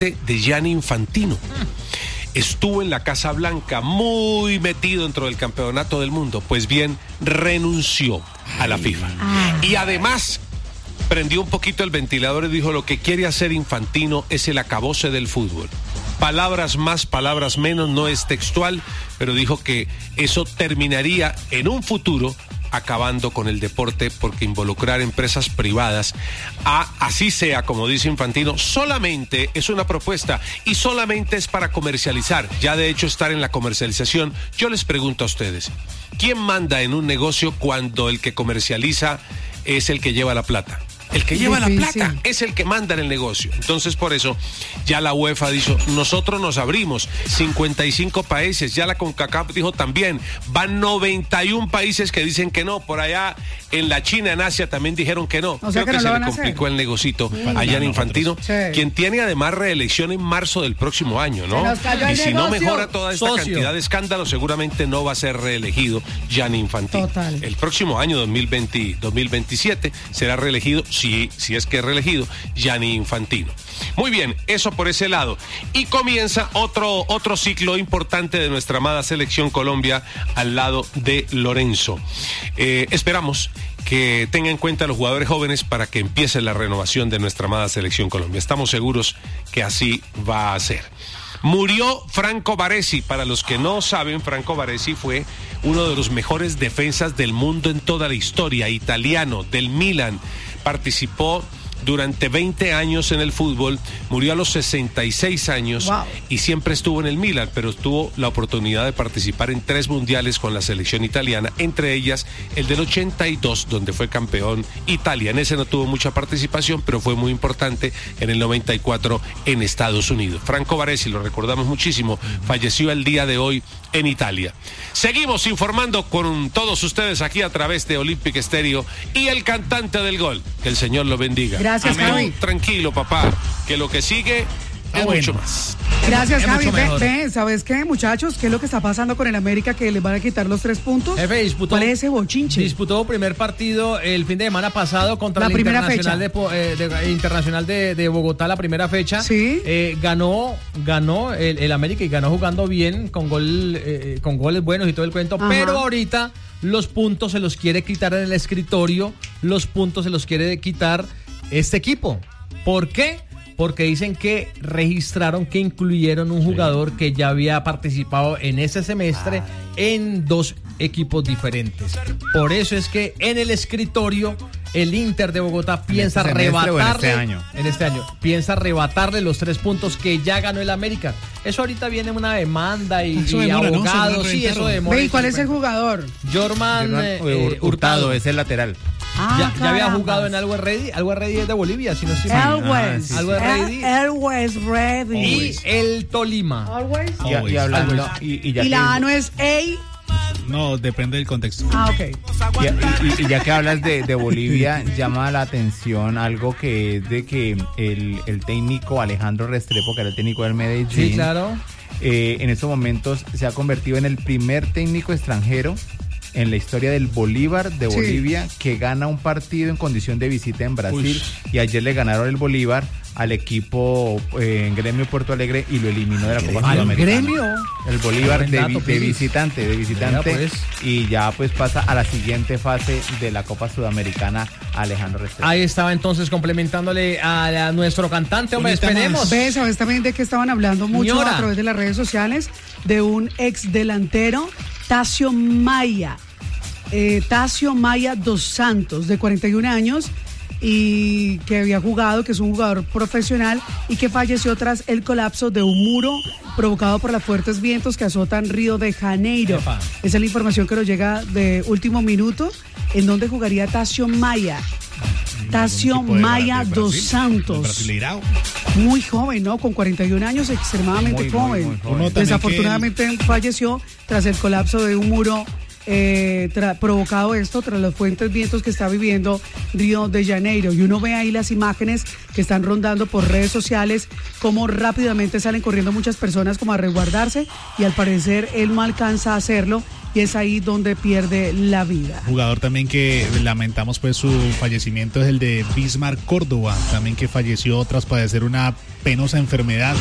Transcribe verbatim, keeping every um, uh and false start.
de Gianni Infantino. Estuvo en la Casa Blanca muy metido dentro del campeonato del mundo. Pues bien, renunció a la FIFA. Y además prendió un poquito el ventilador y dijo: lo que quiere hacer Infantino es el acabose del fútbol. Palabras más, palabras menos, no es textual, pero dijo que eso terminaría en un futuro acabando con el deporte, porque involucrar empresas privadas, a, así sea, como dice Infantino, solamente es una propuesta y solamente es para comercializar. Ya de hecho estar en la comercialización. Yo les pregunto a ustedes, ¿quién manda en un negocio cuando el que comercializa es el que lleva la plata? El que lleva Difícil. la plata es el que manda en el negocio. Entonces, por eso, ya la UEFA dijo, nosotros nos abrimos, cincuenta y cinco países, ya la CONCACAF dijo también, van noventa y un países que dicen que no, por allá en la China, en Asia también dijeron que no. O sea Creo que que, no se lo le van a complicó hacer. el negocito Sí. a Gianni Infantino, Sí. quien tiene además reelección en marzo del próximo año, ¿no? Se nos cayó el Y si no negocio. mejora toda esta Socio. cantidad de escándalos, seguramente no va a ser reelegido Gianni Infantino. Total. El próximo año dos mil veinte, dos mil veintisiete será reelegido, si, si es que es reelegido, Gianni Infantino. Muy bien, eso por ese lado. Y comienza otro, otro ciclo importante de nuestra amada selección Colombia al lado de Lorenzo. Eh, esperamos que tenga en cuenta a los jugadores jóvenes para que empiece la renovación de nuestra amada selección Colombia. Estamos seguros que así va a ser. Murió Franco Baresi. Para los que no saben, Franco Baresi fue uno de los mejores defensas del mundo en toda la historia, italiano, del Milan. Participó durante veinte años en el fútbol, murió a los sesenta y seis años. Wow. Y siempre estuvo en el Milan, pero tuvo la oportunidad de participar en tres mundiales con la selección italiana, entre ellas el del ochenta y dos, donde fue campeón Italia. En ese no tuvo mucha participación, pero fue muy importante en el noventa y cuatro en Estados Unidos. Franco Baresi, lo recordamos muchísimo, falleció el día de hoy en Italia. Seguimos informando con todos ustedes aquí a través de Olympic Stereo y el cantante del gol. Que el Señor lo bendiga. Gracias, Amén. Javi. Tranquilo, papá, que lo que sigue es bueno. mucho más. Gracias, Es Javi. mucho Ve, mejor. ve, ¿sabes qué, muchachos? ¿Qué es lo que está pasando con el América, que les van a quitar los tres puntos? Jefe, disputó, ¿Cuál es ese bochinche? disputó primer partido el fin de semana pasado contra La el primera Internacional, fecha. de, Po- eh, de- Internacional de, de Bogotá, la primera fecha. Sí. Eh, ganó ganó el, el América y ganó jugando bien, con gol eh, con goles buenos y todo el cuento. Ajá. Pero ahorita los puntos se los quiere quitar en el escritorio, los puntos se los quiere quitar este equipo. ¿Por qué? Porque dicen que registraron que incluyeron un jugador que ya había participado en ese semestre en dos equipos diferentes. Por eso es que en el escritorio el Inter de Bogotá piensa este semestre o en arrebatarle este año? en este año piensa arrebatarle los tres puntos que ya ganó el América. Eso ahorita viene una demanda y, Eso y demora, ¿no? Se van a abogados, sí, reventar, eso ¿no? demora. Ve, ¿y cuál es el jugador? Jorman Hernán, eh, eh, eh, Hurtado, Hurtado. es el lateral. Ah, ya, ya había carambas. jugado en Always Ready. Always Ready es de Bolivia, si no estoy mal. Always. sí, Always Ready. Always ready. Y el Tolima. Always. Y, y hablando, y, y ya Y la A que, no es A. No, depende del contexto. Ah, ok. y, y- y ya que hablas de, de Bolivia, llama la atención algo que es de que el, el técnico Alejandro Restrepo, que era el técnico del Medellín, Sí, claro. eh, en estos momentos se ha convertido en el primer técnico extranjero en la historia del Bolívar de Sí. Bolivia que gana un partido en condición de visita en Brasil. Uy. Y ayer le ganaron el Bolívar al equipo eh, en Gremio Porto Alegre y lo eliminó de la Copa ¿Al Sudamericana. Gremio? El Bolívar de, Buen vi- dato, de Piris. visitante, de visitante. Mira, pues. Y ya pues pasa a la siguiente fase de la Copa Sudamericana Alejandro Restrepo. Ahí estaba entonces complementándole a, a nuestro cantante. Hombre, Bonita esperemos. más. Ve, ¿sabes también de qué estaban hablando mucho Señora. a través de las redes sociales? De un ex delantero, Tacio Maya. Eh, Tacio Maya dos Santos, de cuarenta y un años, y que había jugado, que es un jugador profesional y que falleció tras el colapso de un muro provocado por los fuertes vientos que azotan Río de Janeiro. Epa. Esa es la información que nos llega de último minuto. ¿En dónde jugaría Tacio Maya? Tacio Algún tipo de Maya Bra- de dos Brasil, Santos. del Brasileirao. Muy joven, ¿no? Con cuarenta y un años, extremadamente Muy, muy, joven. muy joven. Uno también Desafortunadamente falleció tras el colapso de un muro eh, tra- provocado esto tras los fuertes vientos que está viviendo Río de Janeiro. Y uno ve ahí las imágenes que están rondando por redes sociales, cómo rápidamente salen corriendo muchas personas como a resguardarse, y al parecer él no alcanza a hacerlo, y es ahí donde pierde la vida. Jugador también que lamentamos pues su fallecimiento es el de Bismarck Córdoba, también que falleció tras padecer una penosa enfermedad.